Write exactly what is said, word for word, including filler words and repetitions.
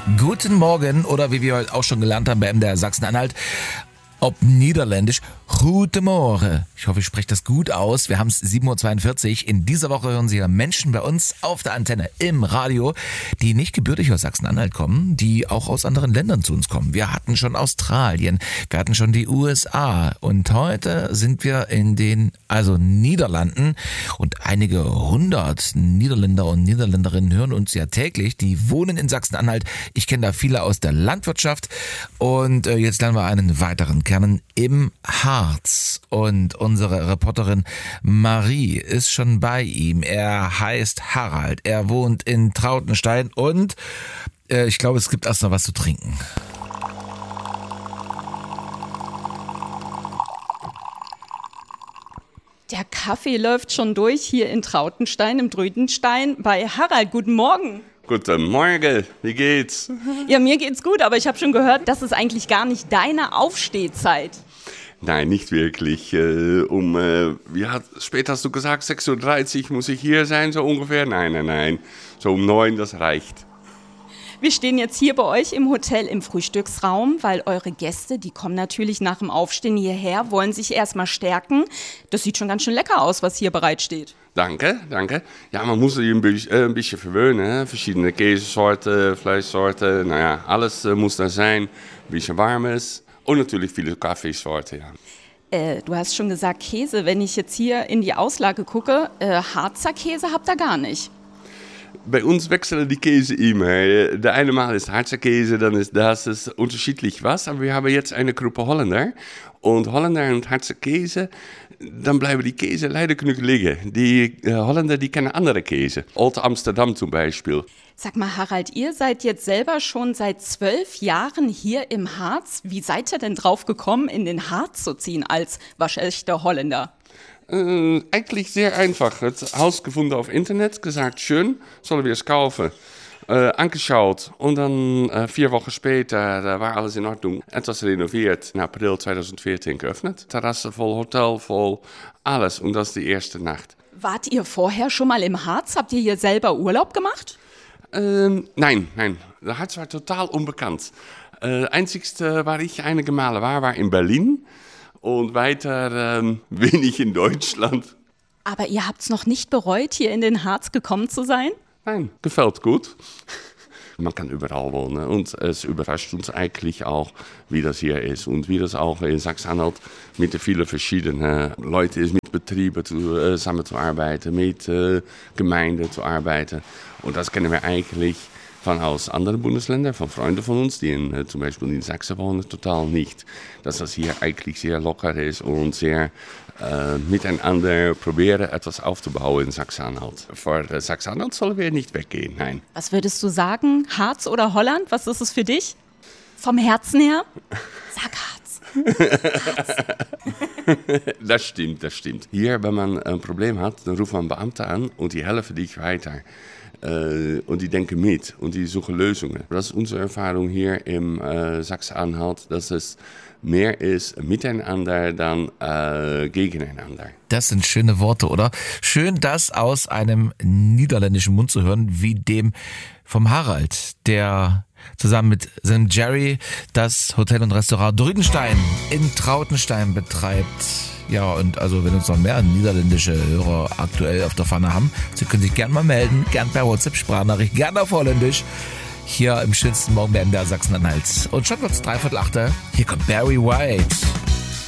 Guten Morgen oder wie wir heute auch schon gelernt haben bei M D R Sachsen-Anhalt, ob niederländisch, Guten Morgen. Ich hoffe, ich spreche das gut aus. Wir haben es sieben Uhr zweiundvierzig. In dieser Woche hören Sie ja Menschen bei uns auf der Antenne im Radio, die nicht gebürtig aus Sachsen-Anhalt kommen, die auch aus anderen Ländern zu uns kommen. Wir hatten schon Australien, wir hatten schon die U S A und heute sind wir in den, also Niederlanden, und einige hundert Niederländer und Niederländerinnen hören uns ja täglich. Die wohnen in Sachsen-Anhalt. Ich kenne da viele aus der Landwirtschaft und äh, jetzt lernen wir einen weiteren kennen im Harz. Und unsere Reporterin Marie ist schon bei ihm. Er heißt Harald, er wohnt in Trautenstein und äh, ich glaube, es gibt erst noch was zu trinken. Der Kaffee läuft schon durch hier in Trautenstein, im Drüdenstein bei Harald. Guten Morgen. Guten Morgen, wie geht's? Ja, mir geht's gut, aber ich habe schon gehört, das ist eigentlich gar nicht deine Aufstehzeit. Nein, nicht wirklich. Äh, um, äh, wie hat, später hast du gesagt, sechs Uhr dreißig muss ich hier sein, so ungefähr? Nein, nein, nein. So um neun, das reicht. Wir stehen jetzt hier bei euch im Hotel im Frühstücksraum, weil eure Gäste, die kommen natürlich nach dem Aufstehen hierher, wollen sich erstmal stärken. Das sieht schon ganz schön lecker aus, was hier bereitsteht. Danke, danke. Ja, man muss sich ein bisschen, äh, ein bisschen verwöhnen. Hè? Verschiedene Käsesorten, Fleischsorten, naja, alles äh, muss da sein. Ein bisschen warmes und natürlich viele Kaffeesorten, ja. Äh, du hast schon gesagt Käse. Wenn ich jetzt hier in die Auslage gucke, äh, Harzer Käse habt ihr gar nicht. Bei uns wechseln die Käse immer. Der eine Mal ist Harzer Käse, dann ist das ist unterschiedlich was. Aber wir haben jetzt eine Gruppe Holländer. Und Holländer und Harzer Käse, dann bleiben die Käse leider genug liegen. Die äh, Holländer, die kennen andere Käse. Old Amsterdam zum Beispiel. Sag mal, Harald, ihr seid jetzt selber schon seit zwölf Jahren hier im Harz. Wie seid ihr denn drauf gekommen, in den Harz zu ziehen als waschechter Holländer? Äh, eigentlich sehr einfach. Das Haus gefunden auf Internet, gesagt, schön, sollen wir es kaufen. Äh, angeschaut und dann äh, vier Wochen später, da war alles in Ordnung. Etwas renoviert, in April zweitausendvierzehn geöffnet. Terrasse voll, Hotel voll, alles. Und das ist die erste Nacht. Wart ihr vorher schon mal im Harz? Habt ihr hier selber Urlaub gemacht? Ähm, nein, nein. Der Harz war total unbekannt. Äh, einzigste, waar ich einige Male war, war in Berlin. Und weiter ähm, wenig in Deutschland. Aber ihr habt's noch nicht bereut, hier in den Harz gekommen zu sein? Nein, gefällt gut. Man kann überall wohnen und es überrascht uns eigentlich auch, wie das hier ist und wie das auch in Sachsen-Anhalt mit vielen verschiedenen Leuten ist, mit Betrieben zusammenzuarbeiten, mit äh, Gemeinden zu arbeiten. Und das kennen wir eigentlich von aus anderen Bundesländern, von Freunden von uns, die in, äh, zum Beispiel in Sachsen wohnen, total nicht. Dass das hier eigentlich sehr locker ist und sehr äh, miteinander probieren, etwas aufzubauen in Sachsen-Anhalt. Für Sachsen-Anhalt sollen wir nicht weggehen, nein. Was würdest du sagen, Harz oder Holland? Was ist es für dich? Vom Herzen her? Sag Harz. Harz. Das stimmt, das stimmt. Hier, wenn man ein Problem hat, dann ruft man Beamte an und die helfen dich weiter. Uh, und die denken mit und die suchen Lösungen. Das ist unsere Erfahrung hier im uh, Sachsen-Anhalt, dass es mehr ist miteinander dann uh, gegeneinander. Das sind schöne Worte, oder? Schön, das aus einem niederländischen Mund zu hören, wie dem vom Harald, der zusammen mit seinem Jerry das Hotel und Restaurant Drüdenstein in Trautenstein betreibt. Ja, und also wenn uns noch mehr niederländische Hörer aktuell auf der Pfanne haben, Sie können sich gerne mal melden, gern per WhatsApp-Sprachnachricht, gerne auf Holländisch, hier im schönsten Morgen bei M D R Sachsen-Anhalt. Und schon wird's dreiviertel achte, hier kommt Barry White.